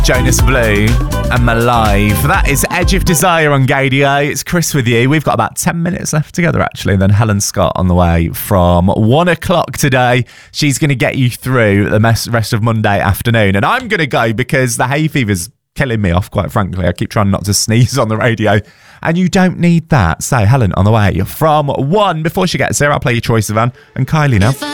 Jonas Blue and Malive. That is Edge of Desire on Gadio. It's Chris with you. We've got about 10 minutes left together, actually. And then Helen Scott on the way from 1 o'clock today. She's going to get you through the rest of Monday afternoon. And I'm going to go because the hay fever's killing me off, quite frankly. I keep trying not to sneeze on the radio. And you don't need that. So Helen on the way from 1. Before she gets there, I'll play your choice of Van and Kylie now.